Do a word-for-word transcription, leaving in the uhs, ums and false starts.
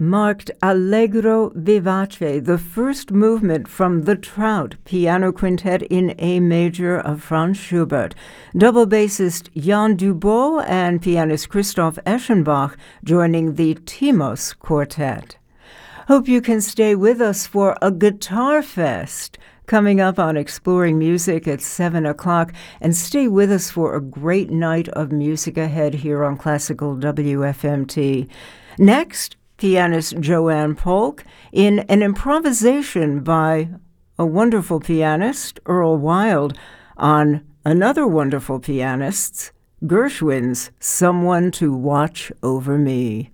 marked Allegro Vivace, the first movement from the Trout Piano Quintet in A major of Franz Schubert. Double bassist Jan Dubois and pianist Christoph Eschenbach joining the Timos Quartet. Hope you can stay with us for a Guitar Fest coming up on Exploring Music at seven o'clock, and stay with us for a great night of music ahead here on Classical W F M T. Next, pianist Joanne Polk in an improvisation by a wonderful pianist, Earl Wild, on another wonderful pianist's, Gershwin's Someone to Watch Over Me.